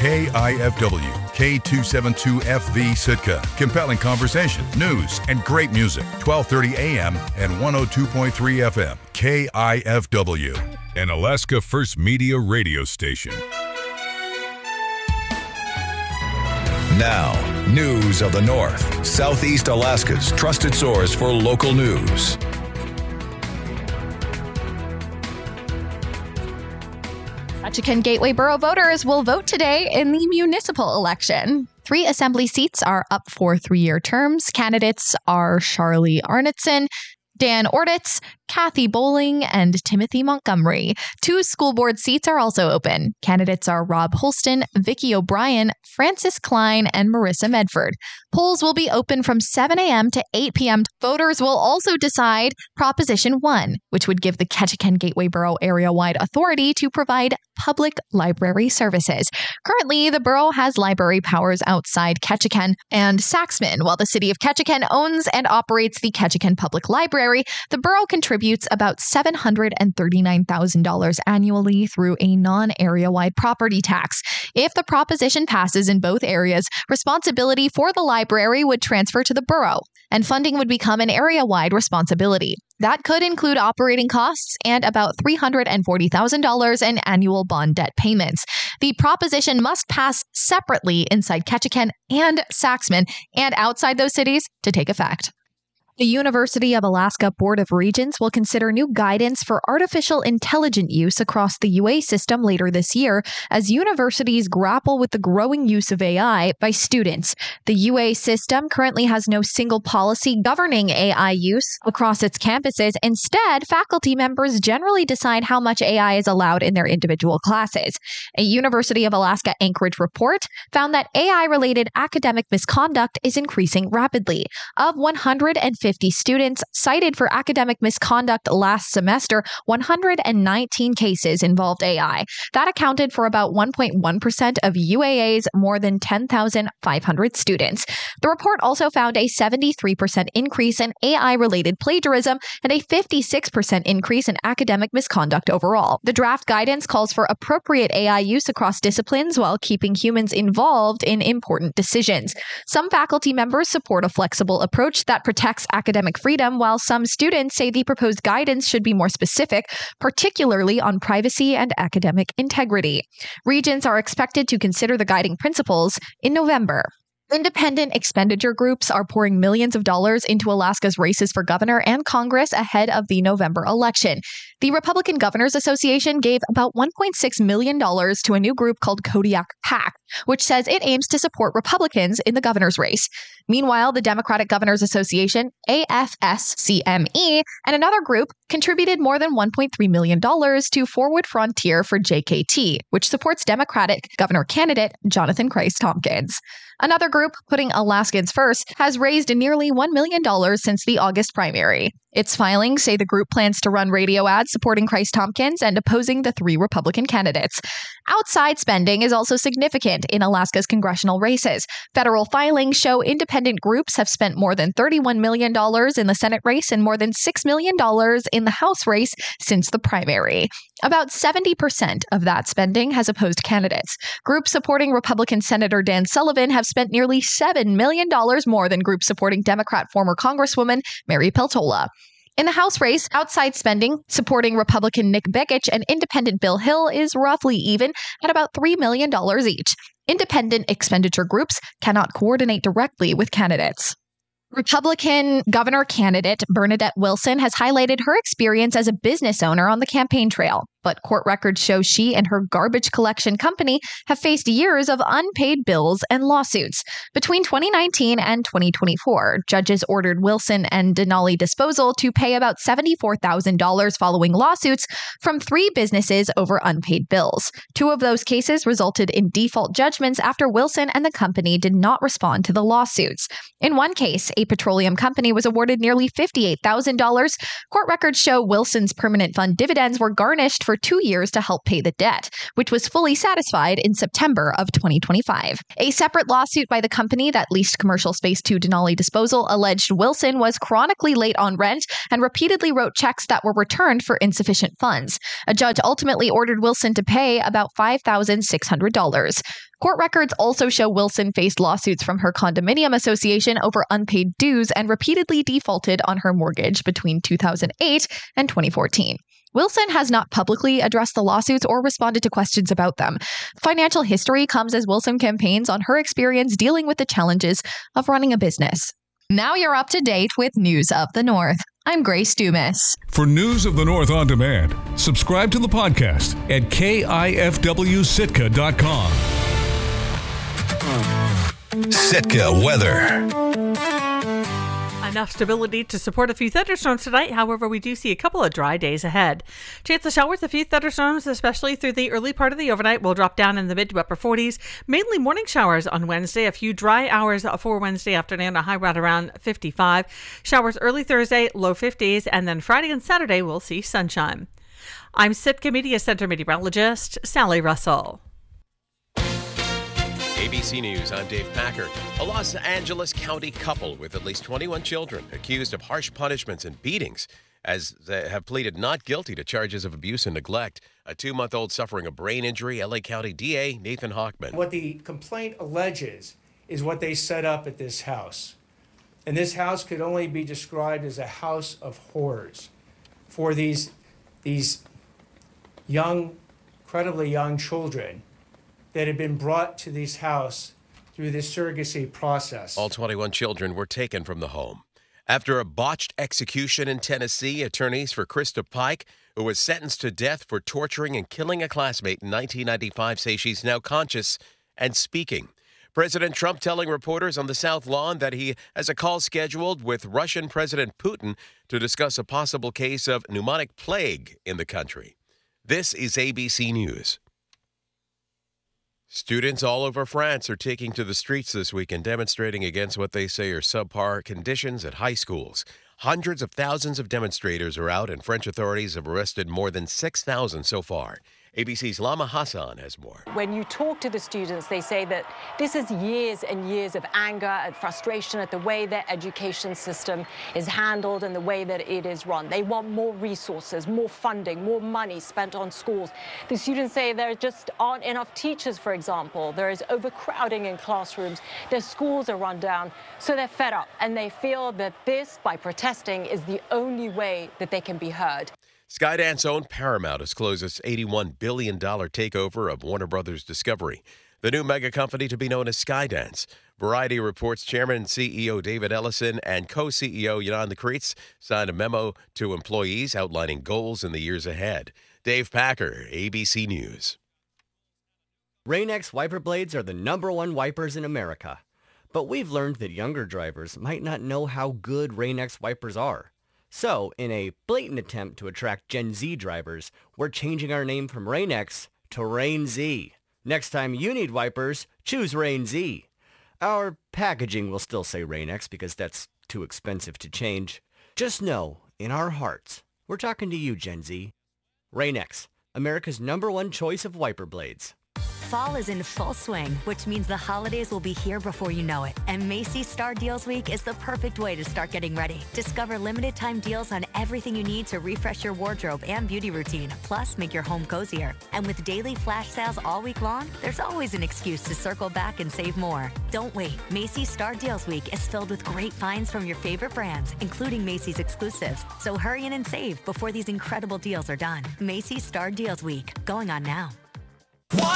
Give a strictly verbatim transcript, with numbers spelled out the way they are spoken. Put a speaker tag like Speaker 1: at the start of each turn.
Speaker 1: K I F W, K two seventy-two F V Sitka. Compelling conversation, news, and great music. twelve thirty A M and one oh two point three F M. K I F W, an Alaska First Media radio station.
Speaker 2: Now, news of the North, Southeast Alaska's trusted source for local news.
Speaker 3: Ketchikan Gateway Borough voters will vote today in the municipal election. Three assembly seats are up for three-year terms. Candidates are Charlie Arnitson, Dan Orditz, Kathy Bowling, and Timothy Montgomery. Two school board seats are also open. Candidates are Rob Holston, Vicki O'Brien, Francis Klein, and Marissa Medford. Polls will be open from seven A M to eight P M Voters will also decide Proposition one, which would give the Ketchikan Gateway Borough area-wide authority to provide public library services. Currently, the borough has library powers outside Ketchikan and Saxman. While the city of Ketchikan owns and operates the Ketchikan Public Library, the borough contributes about seven hundred thirty-nine thousand dollars annually through a non-area-wide property tax. If the proposition passes in both areas, responsibility for the library would transfer to the borough, and funding would become an area-wide responsibility. That could include operating costs and about three hundred forty thousand dollars in annual bond debt payments. The proposition must pass separately inside Ketchikan and Saxman and outside those cities to take effect. The University of Alaska Board of Regents will consider new guidance for artificial intelligence use across the U A system later this year as universities grapple with the growing use of A I by students. The U A system currently has no single policy governing A I use across its campuses. Instead, faculty members generally decide how much A I is allowed in their individual classes. A University of Alaska Anchorage report found that A I-related academic misconduct is increasing rapidly. Of one hundred fifty students cited for academic misconduct last semester, one hundred nineteen cases involved A I. That accounted for about one point one percent of U A A's more than ten thousand five hundred students. The report also found a seventy-three percent increase in A I-related plagiarism and a fifty-six percent increase in academic misconduct overall. The draft guidance calls for appropriate A I use across disciplines while keeping humans involved in important decisions. Some faculty members support a flexible approach that protects academic freedom, while some students say the proposed guidance should be more specific, particularly on privacy and academic integrity. Regents are expected to consider the guiding principles in November. Independent expenditure groups are pouring millions of dollars into Alaska's races for governor and Congress ahead of the November election. The Republican Governors Association gave about one point six million dollars to a new group called Kodiak PAC, which says it aims to support Republicans in the governor's race. Meanwhile, the Democratic Governors Association, A F S C M E, and another group contributed more than one point three million dollars to Forward Frontier for J K T, which supports Democratic governor candidate Jonathan Christ-Tompkins. Another group, Putting Alaskans First, has raised nearly one million dollars since the August primary. Its filings say the group plans to run radio ads supporting Christ-Tompkins and opposing the three Republican candidates. Outside spending is also significant in Alaska's congressional races. Federal filings show independent groups have spent more than thirty-one million dollars in the Senate race and more than six million dollars in the House race since the primary. About seventy percent of that spending has opposed candidates. Groups supporting Republican Senator Dan Sullivan have spent nearly seven million dollars more than groups supporting Democrat former Congresswoman Mary Peltola. In the House race, outside spending supporting Republican Nick Begich and independent Bill Hill is roughly even at about three million dollars each. Independent expenditure groups cannot coordinate directly with candidates. Republican governor candidate Bernadette Wilson has highlighted her experience as a business owner on the campaign trail. But court records show she and her garbage collection company have faced years of unpaid bills and lawsuits. Between twenty nineteen and twenty twenty-four, judges ordered Wilson and Denali Disposal to pay about seventy-four thousand dollars following lawsuits from three businesses over unpaid bills. Two of those cases resulted in default judgments after Wilson and the company did not respond to the lawsuits. In one case, a petroleum company was awarded nearly fifty-eight thousand dollars. Court records show Wilson's permanent fund dividends were garnished for for two years to help pay the debt, which was fully satisfied in September of twenty twenty-five. A separate lawsuit by the company that leased commercial space to Denali Disposal alleged Wilson was chronically late on rent and repeatedly wrote checks that were returned for insufficient funds. A judge ultimately ordered Wilson to pay about five thousand six hundred dollars. Court records also show Wilson faced lawsuits from her condominium association over unpaid dues and repeatedly defaulted on her mortgage between two thousand eight and twenty fourteen. Wilson has not publicly addressed the lawsuits or responded to questions about them. Financial history comes as Wilson campaigns on her experience dealing with the challenges of running a business. Now you're up to date with News of the North. I'm Grace Dumas.
Speaker 4: For News of the North on demand, subscribe to the podcast at K I F W Sitka dot com.
Speaker 2: Sitka weather.
Speaker 5: Enough stability to support a few thunderstorms tonight. However, we do see a couple of dry days ahead. Chance of showers, a few thunderstorms, especially through the early part of the overnight, will drop down in the mid to upper forties. Mainly morning showers on Wednesday. A few dry hours for Wednesday afternoon. A high right around fifty-five. Showers early Thursday, low fifties. And then Friday and Saturday, we'll see sunshine. I'm Sitka Media Center meteorologist Sally Russell.
Speaker 6: A B C News, I'm Dave Packer. A Los Angeles County couple with at least twenty-one children accused of harsh punishments and beatings as they have pleaded not guilty to charges of abuse and neglect. A two-month-old suffering a brain injury, L A County D A Nathan Hochman.
Speaker 7: What the complaint alleges is what they set up at this house. And this house could only be described as a house of horrors for these, these young, incredibly young children that had been brought to this house through this surrogacy process.
Speaker 6: All twenty-one children were taken from the home. After a botched execution in Tennessee, attorneys for Krista Pike, who was sentenced to death for torturing and killing a classmate in nineteen ninety-five, say she's now conscious and speaking. President Trump telling reporters on the South Lawn that he has a call scheduled with Russian President Putin to discuss a possible case of pneumonic plague in the country. This is A B C News. Students all over France are taking to the streets this weekend, demonstrating against what they say are subpar conditions at high schools. Hundreds of thousands of demonstrators are out, and French authorities have arrested more than six thousand so far. A B C's Lama Hassan has more.
Speaker 8: When you talk to the students, they say that this is years and years of anger and frustration at the way their education system is handled and the way that it is run. They want more resources, more funding, more money spent on schools. The students say there just aren't enough teachers, for example. There is overcrowding in classrooms. Their schools are run down. So they're fed up, and they feel that this, by protesting, is the only way that they can be heard.
Speaker 6: Skydance owned Paramount has closed its eighty-one billion dollars takeover of Warner Brothers Discovery, the new mega company to be known as Skydance. Variety reports Chairman and C E O David Ellison and co-C E O Yolanda Kreitz signed a memo to employees outlining goals in the years ahead. Dave Packer, A B C News.
Speaker 9: Rain-X wiper blades are the number one wipers in America. But we've learned that younger drivers might not know how good Rain-X wipers are. So, in a blatant attempt to attract Gen Z drivers, we're changing our name from Rain-X to Rain-Z. Next time you need wipers, choose Rain-Z. Our packaging will still say Rain-X because that's too expensive to change. Just know, in our hearts, we're talking to you, Gen Z. Rain-X, America's number one choice of wiper blades.
Speaker 10: Fall is in full swing, which means the holidays will be here before you know it. And Macy's Star Deals Week is the perfect way to start getting ready. Discover limited time deals on everything you need to refresh your wardrobe and beauty routine, plus make your home cozier. And with daily flash sales all week long, there's always an excuse to circle back and save more. Don't wait. Macy's Star Deals Week is filled with great finds from your favorite brands, including Macy's exclusives. So hurry in and save before these incredible deals are done. Macy's Star Deals Week, going on now.